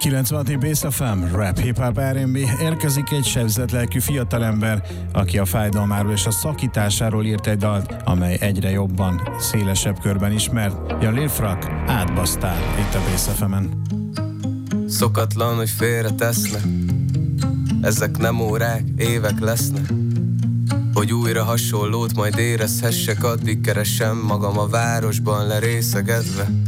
96 Bass FM, rap, hip-hop, R&B. Érkezik egy sebzett lelkű fiatalember, aki a fájdalmáról és a szakításáról írt egy dalt, amely egyre jobban, szélesebb körben ismert. Jan Lil Frak, átbasztál itt a Bass FM-en. Szokatlan, hogy félre tesznek, ezek nem órák, évek lesznek, hogy újra hasonlót majd érezhessek, addig keresem magam a városban lerészegedve.